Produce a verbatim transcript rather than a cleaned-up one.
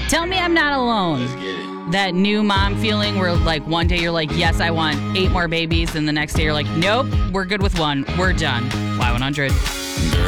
Tell me I'm not alone. Let's get it. That new mom feeling where, like, one day you're like, yes, I want eight more babies. And the next day you're like, nope, we're good with one. We're done. Y one hundred.